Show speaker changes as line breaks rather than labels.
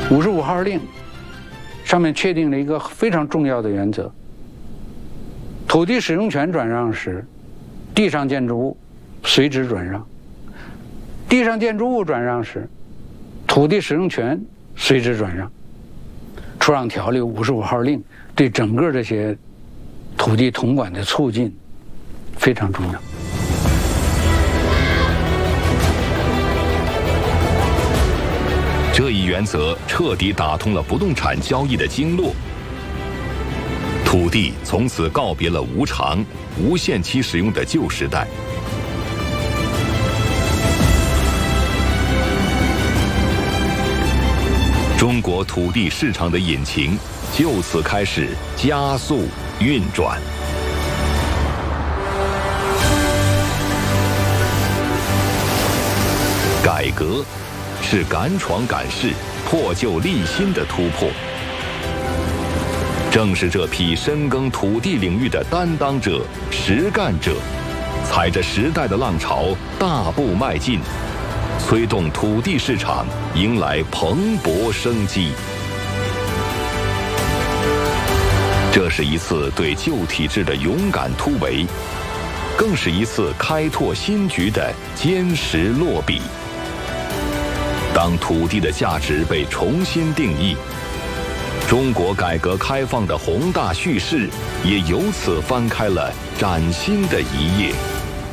55号令上面确定了一个非常重要的原则：土地使用权转让时，地上建筑物随之转让；地上建筑物转让时，土地使用权随之转让。出让条例55号令对整个这些土地统管的促进非常重要。
这一原则彻底打通了不动产交易的经络，土地从此告别了无偿、无限期使用的旧时代。中国土地市场的引擎就此开始加速运转。改革是敢闯敢试、破旧立新的突破。正是这批深耕土地领域的担当者、实干者，踩着时代的浪潮大步迈进，推动土地市场迎来蓬勃生机。这是一次对旧体制的勇敢突围，更是一次开拓新局的坚实落笔。当土地的价值被重新定义，中国改革开放的宏大叙事也由此翻开了崭新的一页。